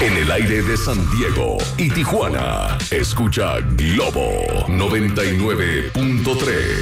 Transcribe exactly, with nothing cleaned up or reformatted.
En el aire de San Diego y Tijuana, escucha Globo noventa y nueve punto tres.